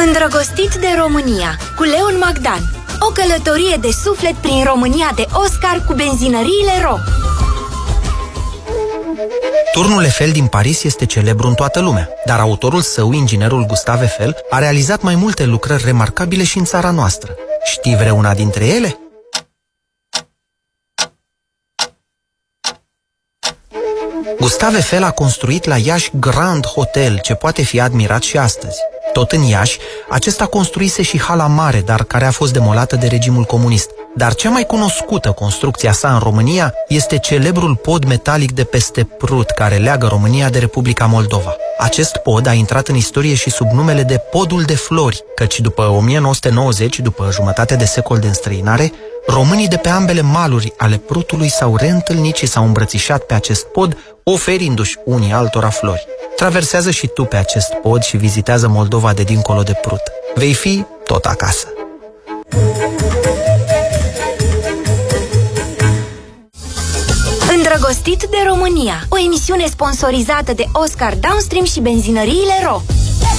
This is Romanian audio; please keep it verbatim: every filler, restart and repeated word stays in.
Îndrăgostit de România, cu Leon Magdan. O călătorie de suflet prin România de Oscar cu benzinăriile Ro. Turnul Eiffel din Paris este celebru în toată lumea, dar autorul său, inginerul Gustave Eiffel, a realizat mai multe lucrări remarcabile și în țara noastră. Știi vreuna dintre ele? Gustave Eiffel a construit la Iași Grand Hotel, ce poate fi admirat și astăzi. Tot în Iași, acesta construise și Hala Mare, dar care a fost demolată de regimul comunist. Dar cea mai cunoscută construcția sa în România este celebrul pod metalic de peste Prut, care leagă România de Republica Moldova. Acest pod a intrat în istorie și sub numele de Podul de Flori, căci după o mie nouă sute nouăzeci, după jumătate de secol de înstrăinare, românii de pe ambele maluri ale Prutului s-au reîntâlnit și s-au îmbrățișat pe acest pod, oferindu-și unii altora flori. Traversează și tu pe acest pod și vizitează Moldova de dincolo de Prut. Vei fi tot acasă. Îndrăgostit de România, o emisiune sponsorizată de Oscar Downstream și benzinăriile Ro.